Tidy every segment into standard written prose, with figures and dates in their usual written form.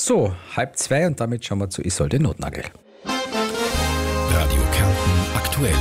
So, 1:30 und damit schauen wir zu Isolde Notnagel. Radio Kärnten aktuell.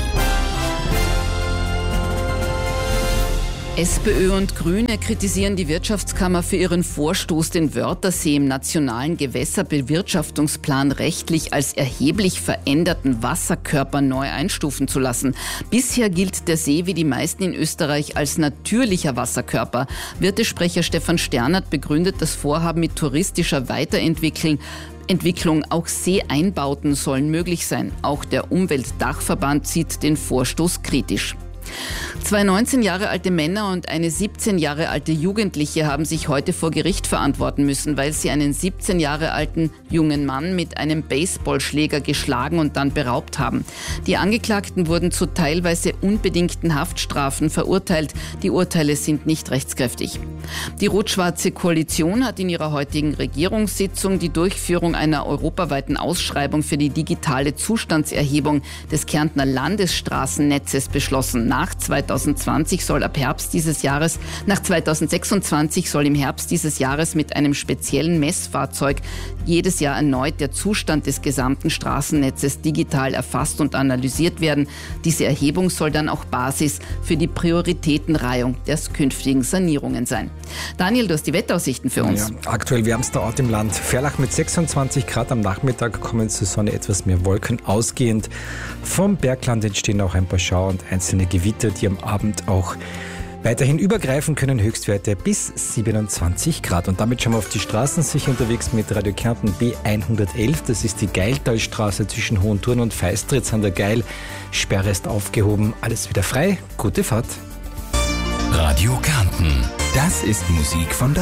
SPÖ und Grüne kritisieren die Wirtschaftskammer für ihren Vorstoß, den Wörthersee im nationalen Gewässerbewirtschaftungsplan rechtlich als erheblich veränderten Wasserkörper neu einstufen zu lassen. Bisher gilt der See wie die meisten in Österreich als natürlicher Wasserkörper. Wirtesprecher Stefan Sternert begründet das Vorhaben mit touristischer Weiterentwicklung. Auch Seeeinbauten sollen möglich sein. Auch der Umweltdachverband sieht den Vorstoß kritisch. Zwei 19 Jahre alte Männer und eine 17 Jahre alte Jugendliche haben sich heute vor Gericht verantworten müssen, weil sie einen 17 Jahre alten jungen Mann mit einem Baseballschläger geschlagen und dann beraubt haben. Die Angeklagten wurden zu teilweise unbedingten Haftstrafen verurteilt. Die Urteile sind nicht rechtskräftig. Die rot-schwarze Koalition hat in ihrer heutigen Regierungssitzung die Durchführung einer europaweiten Ausschreibung für die digitale Zustandserhebung des Kärntner Landesstraßennetzes beschlossen. Nach 2026 soll im Herbst dieses Jahres mit einem speziellen Messfahrzeug jedes Jahr erneut der Zustand des gesamten Straßennetzes digital erfasst und analysiert werden. Diese Erhebung soll dann auch Basis für die Prioritätenreihung der künftigen Sanierungen sein. Daniel, du hast die Wetteraussichten für uns. Ja, aktuell wärmster Ort im Land. Ferlach mit 26 Grad, am Nachmittag kommen zur Sonne etwas mehr Wolken ausgehend. Vom Bergland entstehen auch ein paar Schauer und einzelne Gewitter, die am Abend auch weiterhin übergreifen können, Höchstwerte bis 27 Grad. Und damit schauen wir auf die Straßen, sicher unterwegs mit Radio Kärnten B111. Das ist die Geiltalstraße zwischen Hohenthurn und Feistritz an der Geil. Sperre ist aufgehoben, alles wieder frei. Gute Fahrt. Radio Kärnten, das ist Musik von der